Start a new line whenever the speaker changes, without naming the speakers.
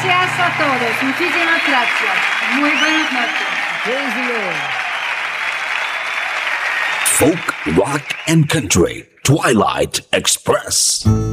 Gracias a todos. Muchísimas gracias. Muy buenas noches.
Praise the Lord.
Folk, rock, and country. Twilight Express.